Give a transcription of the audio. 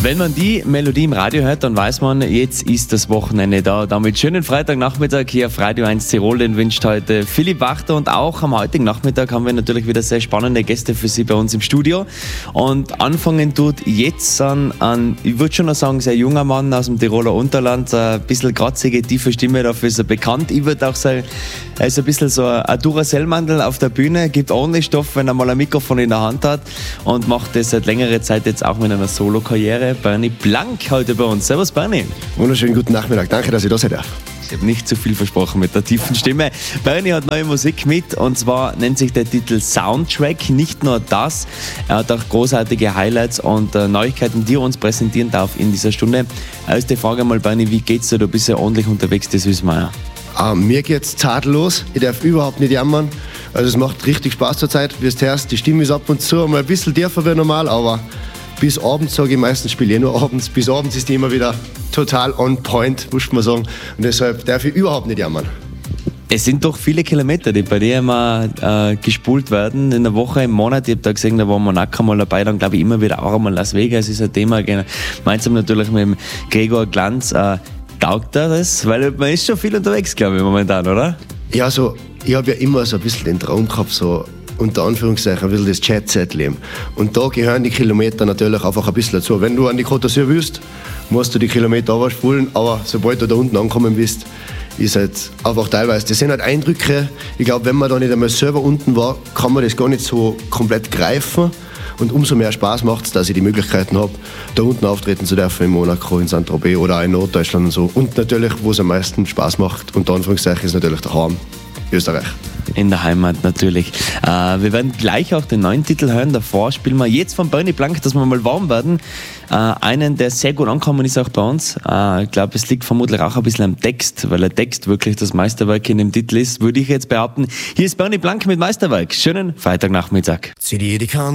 Wenn man die Melodie im Radio hört, dann weiß man, jetzt ist das Wochenende da. Damit schönen Freitagnachmittag hier auf Radio 1 Tirol, den wünscht heute Philipp Wachter. Und auch am heutigen Nachmittag haben wir natürlich wieder sehr spannende Gäste für Sie bei uns im Studio. Und anfangen tut jetzt an ich würde schon noch sagen, sehr junger Mann aus dem Tiroler Unterland. Ein bisschen kratzige, tiefe Stimme, dafür ist er bekannt. Ich würde auch sagen, er ist ein bisschen so ein Duracell-Mandel auf der Bühne, gibt ordentlich Stoff, wenn er mal ein Mikrofon in der Hand hat und macht das seit längerer Zeit jetzt auch mit einer Solo-Karriere. Bernie Blank heute bei uns. Servus Bernie. Wunderschönen guten Nachmittag, danke, dass ich da sein darf. Ich habe nicht zu viel versprochen mit der tiefen Stimme. Bernie hat neue Musik mit und zwar nennt sich der Titel Soundtrack. Nicht nur das, er hat auch großartige Highlights und Neuigkeiten, die er uns präsentieren darf in dieser Stunde. Erste Frage mal, Bernie, wie geht's dir? Du bist ja ordentlich unterwegs, das wissen wir ja. Mir geht's tadellos, ich darf überhaupt nicht jammern. Also es macht richtig Spaß zur Zeit, wie es hörst, die Stimme ist ab und zu mal ein bisschen tiefer wie normal, aber bis abends, sage ich meistens, spiele ich nur abends. Bis abends ist die immer wieder total on point, muss man sagen. Und deshalb darf ich überhaupt nicht jammern. Es sind doch viele Kilometer, die bei dir immer gespult werden. In der Woche, im Monat, ich habe da gesehen, da war Monaco mal dabei, dann glaube ich immer wieder auch einmal Las Vegas ist ein Thema. Gemeinsam natürlich mit dem Gregor Glanz. Taugt er das? Weil man ist schon viel unterwegs, glaube ich, momentan, oder? Ja, so, ich habe ja immer so ein bisschen den Traum gehabt, so unter Anführungszeichen ein bisschen das Jet-Set-Leben. Und da gehören die Kilometer natürlich einfach ein bisschen dazu. Wenn du an die Côte d'Azur willst, musst du die Kilometer runterspulen, aber sobald du da unten angekommen bist, ist halt einfach teilweise, das sind halt Eindrücke. Ich glaube, wenn man da nicht einmal selber unten war, kann man das gar nicht so komplett greifen. Und umso mehr Spaß macht es, dass ich die Möglichkeiten habe, da unten auftreten zu dürfen in Monaco, in Saint-Tropez oder auch in Norddeutschland und so. Und natürlich, wo es am meisten Spaß macht, unter Anführungszeichen, ist natürlich daheim, Österreich. In der Heimat natürlich. Wir werden gleich auch den neuen Titel hören. Davor spielen wir jetzt von Bernie Blank, dass wir mal warm werden. Einen, der sehr gut angekommen ist auch bei uns. Ich glaube, es liegt vermutlich auch ein bisschen am Text, weil der Text wirklich das Meisterwerk in dem Titel ist, würde ich jetzt behaupten. Hier ist Bernie Blank mit Meisterwerk. Schönen Freitagnachmittag. Zieh dir die Kante